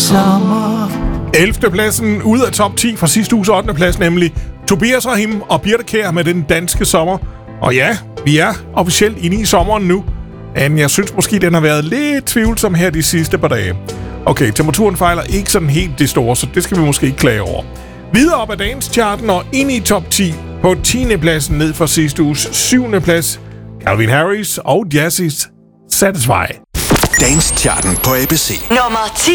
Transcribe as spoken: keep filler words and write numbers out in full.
sommer. ellevte pladsen ud af top ti fra sidste uges ottende plads, nemlig Tobias Rahim og Birthe Kjær med Den Danske Sommer. Og ja, vi er officielt inde i sommeren nu, men jeg synes måske, den har været lidt tvivlsom her de sidste par dage. Okay, temperaturen fejler ikke sådan helt det store, så det skal vi måske ikke klage over. Videre op ad dagens charten og ind i top ti på tiende pladsen ned fra sidste uges syvende plads. Calvin Harris og Jazzy's Satisfy. Dagens charten på A B C. Nummer ti.